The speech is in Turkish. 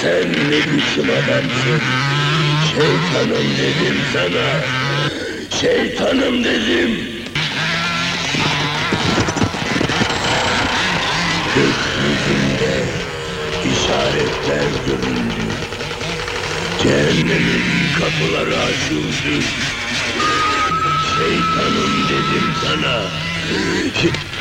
Sen ne biçim adamsın? Şeytanım dedim sana. Şeytanım dedim. Gökyüzünde işaretler göründü. Cehennemin kapıları açıldı. Şeytanım dedim sana.